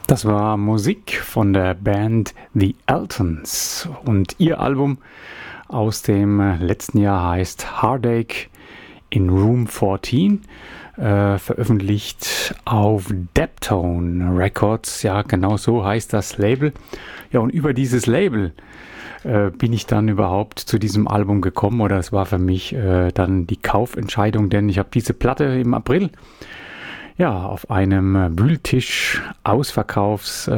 Das war Musik von der Band The Eltons und ihr Album aus dem letzten Jahr heißt Heartache in Room 14, veröffentlicht auf Deptone Records, ja genau so heißt das Label. Ja, und über dieses Label bin ich dann überhaupt zu diesem Album gekommen, oder es war für mich dann die Kaufentscheidung, denn ich habe diese Platte im April auf einem Wühltisch Ausverkaufs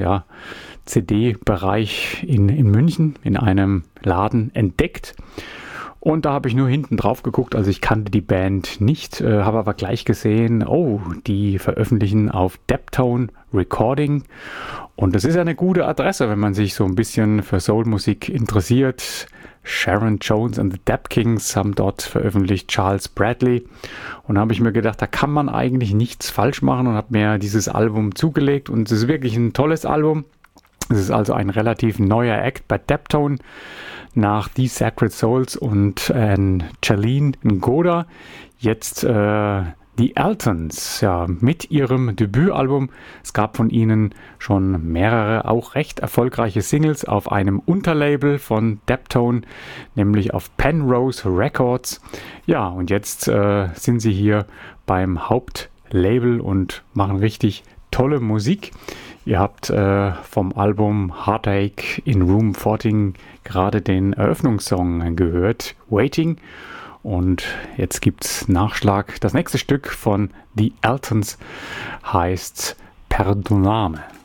CD-Bereich in München in einem Laden entdeckt. Und da habe ich nur hinten drauf geguckt, also ich kannte die Band nicht, habe aber gleich gesehen, die veröffentlichen auf Deptone Recording. Und das ist eine gute Adresse, wenn man sich so ein bisschen für Soulmusik interessiert. Sharon Jones and the Dap Kings haben dort veröffentlicht, Charles Bradley. Und da habe ich mir gedacht, da kann man eigentlich nichts falsch machen und habe mir dieses Album zugelegt. Und es ist wirklich ein tolles Album. Es ist also ein relativ neuer Act bei Deptone nach The Sacred Souls und Charlene Ngoda. Jetzt The Eltons, mit ihrem Debütalbum. Es gab von ihnen schon mehrere, auch recht erfolgreiche Singles auf einem Unterlabel von Deptone, nämlich auf Penrose Records. Ja, und jetzt sind sie hier beim Hauptlabel und machen richtig tolle Musik. Ihr habt vom Album Heartache in Room 14 gerade den Eröffnungssong gehört, Waiting. Und jetzt gibt's Nachschlag. Das nächste Stück von The Eltons heißt Perdoname.